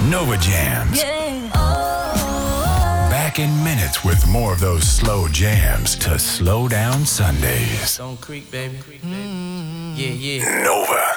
Nova Jams. Back in minutes with more of those slow jams to slow down Sundays. Don't creak, baby. Yeah, yeah. Nova.